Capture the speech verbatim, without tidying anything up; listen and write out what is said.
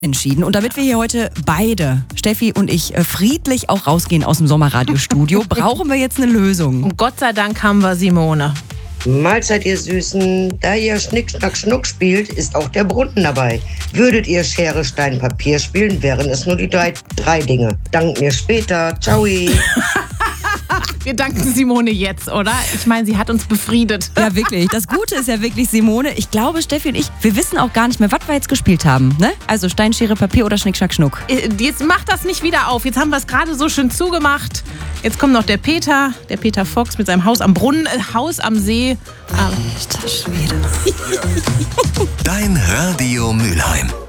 Entschieden. Und damit wir hier heute beide, Steffi und ich, friedlich auch rausgehen aus dem Sommerradiostudio, brauchen wir jetzt eine Lösung. Und Gott sei Dank haben wir Simone. Mahlzeit, ihr Süßen. Da ihr Schnick, Schnack, Schnuck spielt, ist auch der Brunnen dabei. Würdet ihr Schere, Stein, Papier spielen, wären es nur die drei, drei Dinge. Dank mir später. Ciao. Wir danken Simone jetzt, oder? Ich meine, sie hat uns befriedet. Ja, wirklich. Das Gute ist ja wirklich, Simone, ich glaube, Steffi und ich, wir wissen auch gar nicht mehr, was wir jetzt gespielt haben. Ne? Also Stein, Schere, Papier oder Schnick, Schnack, Schnuck. Jetzt macht das nicht wieder auf. Jetzt haben wir es gerade so schön zugemacht. Jetzt kommt noch der Peter, der Peter Fox mit seinem Haus am Brunnen, äh, Haus am See. Ah, das schon wieder. Dein Radio Mülheim.